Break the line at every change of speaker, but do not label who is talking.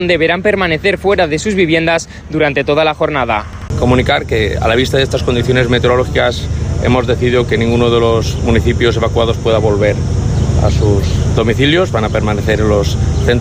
deberán permanecer fuera de sus viviendas durante toda la jornada.
Comunicar que a la vista de estas condiciones meteorológicas hemos decidido que ninguno de los municipios evacuados pueda volver a sus domicilios, van a permanecer en los centros